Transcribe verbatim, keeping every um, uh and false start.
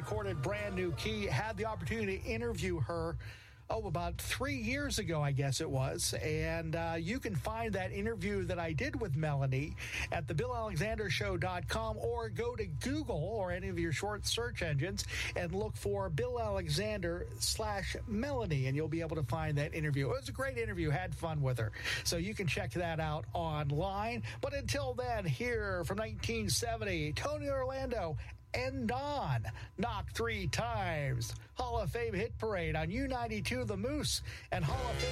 recorded brand new key. Had the opportunity to interview her oh, about three years ago, I guess it was. And uh, you can find that interview that I did with Melanie at the bill alexander show dot com, or go to Google or any of your short search engines and look for Bill Alexander slash Melanie, and you'll be able to find that interview. It was a great interview. Had fun with her. So you can check that out online. But until then, here from nineteen seventy, Tony Orlando and Don Knock Three Times. Hall of Fame hit parade on U ninety-two The Moose and Hall of Fame